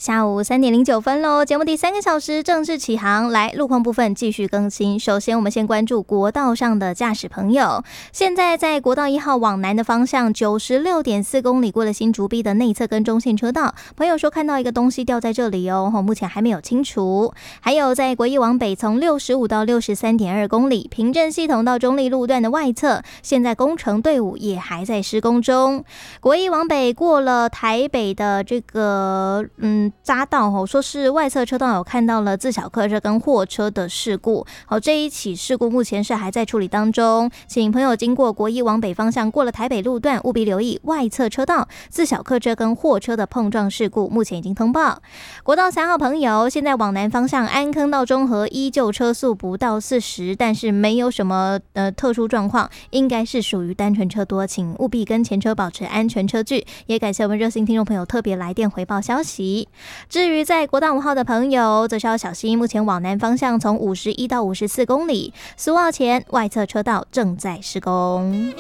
下午3:09咯，节目第3个小时正式起航，来路况部分继续更新。首先我们先关注国道上的驾驶朋友，现在在国道1号往南的方向96.4公里过了新竹壁的内侧跟中线车道，朋友说看到一个东西掉在这里哦，目前还没有清除。还有在国一往北从65到63.2公里平镇系统到中立路段的外侧，现在工程队伍也还在施工中。国一往北过了台北的这个匝道说是外侧车道有看到了自小客车跟货车的事故，这一起事故目前是还在处理当中，请朋友经过国一往北方向过了台北路段务必留意外侧车道自小客车跟货车的碰撞事故，目前已经通报。国道3号朋友现在往南方向安坑到中和依旧车速不到40，但是没有什么特殊状况，应该是属于单纯车多，请务必跟前车保持安全车距，也感谢我们热心听众朋友特别来电回报消息。至于在国道5号的朋友则是要小心，目前往南方向从51到54公里苏澳前外侧车道正在施工。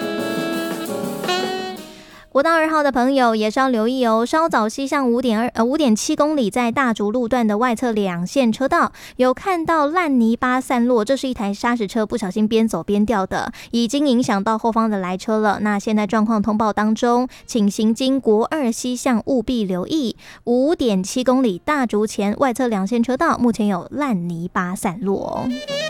国道2号的朋友也是要留意哦，稍早西向5.7公里，在大竹路段的外侧2线车道有看到烂泥巴散落，这是一台砂石车不小心边走边掉的，已经影响到后方的来车了。那现在状况通报当中，请行经国2西向务必留意5.7公里大竹前外侧2线车道目前有烂泥巴散落。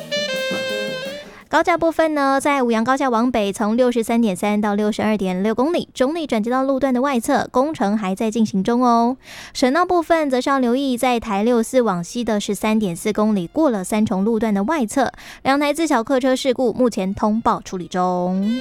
高架部分呢，在五杨高架往北从63.3到62.6公里中立转接到路段的外侧工程还在进行中哦。省道部分则是要留意在台64往西的13.4公里过了三重路段的外侧2台自小客车事故目前通报处理中。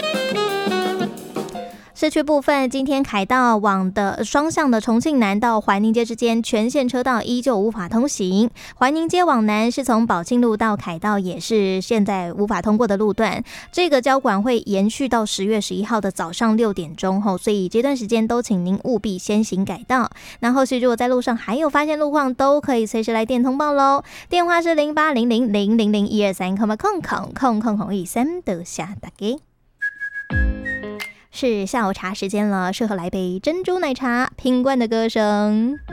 市区部分，今天凯道往的双向的重庆南到环宁街之间全线车道依旧无法通行，环宁街往南是从宝庆路到凯道也是现在无法通过的路段，这个交管会延续到10月11号的早上6点钟后，所以这段时间都请您务必先行改道。那后续如果在路上还有发现路况，都可以随时来电通报咯，电话是0800000123，空空空空空空13的下打给。是下午茶时间了，适合来杯珍珠奶茶，品冠的歌声。